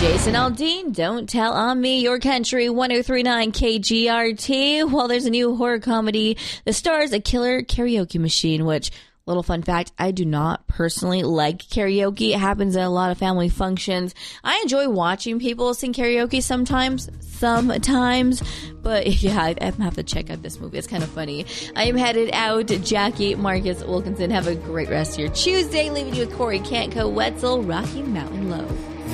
Jason Aldean, Don't Tell on Me, Your Country, 1039 KGRT. Well, there's a new horror comedy that stars a killer karaoke machine, which, little fun fact, I do not personally like karaoke. It happens at a lot of family functions. I enjoy watching people sing karaoke sometimes, but yeah, I have to check out this movie. It's kind of funny. I am headed out. Jackie Marcus Wilkinson, have a great rest of your Tuesday. Leaving you with Corey Cantco, Wetzel, Rocky Mountain Low.